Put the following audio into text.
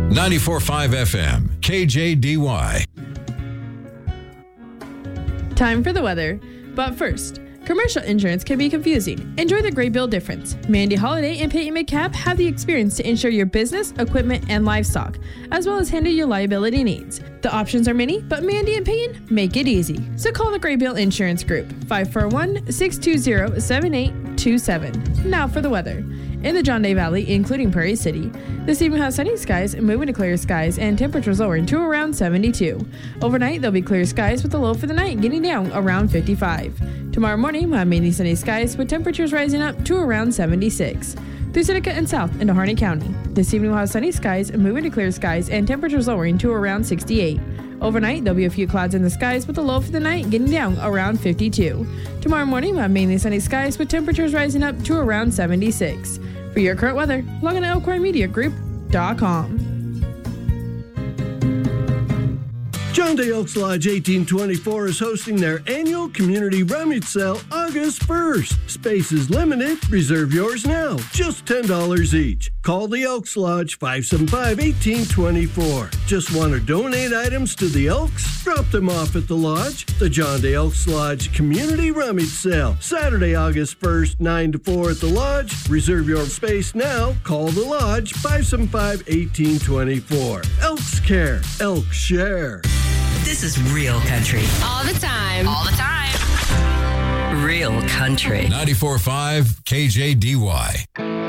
94.5 FM, KJDY. Time for the weather. But first, commercial insurance can be confusing. Enjoy the great bill difference. Mandy Holiday and Peyton McCabe have the experience to insure your business, equipment, and livestock, as well as handle your liability needs. The options are many, but Mandy and Peyton make it easy. So call the Gray Bill Insurance Group, 541-620-7827. Now for the weather. In the John Day Valley, including Prairie City, this evening we'll have sunny skies, moving to clear skies, and temperatures lowering to around 72. Overnight, there'll be clear skies with the low for the night getting down around 55. Tomorrow morning, we'll have mainly sunny skies with temperatures rising up to around 76. Through Seneca and south into Harney County, this evening we'll have sunny skies, moving to clear skies, and temperatures lowering to around 68. Overnight, there'll be a few clouds in the skies with the low for the night getting down around 52. Tomorrow morning, we'll have mainly sunny skies with temperatures rising up to around 76. For your current weather, log on to elkhornmediagroup.com. John Day Elks Lodge 1824 is hosting their annual community rummage sale August 1st. Space is limited. Reserve yours now. Just $10 each. Call the Elks Lodge 575-1824. Just want to donate items to the Elks? Drop them off at the lodge. The John Day Elks Lodge Community Rummage Sale. Saturday, August 1st, 9 to 4 at the lodge. Reserve your space now. Call the lodge 575-1824. Elks Care. Elks Share. This is real country. All the time. All the time. Real country. 94.5 KJDY.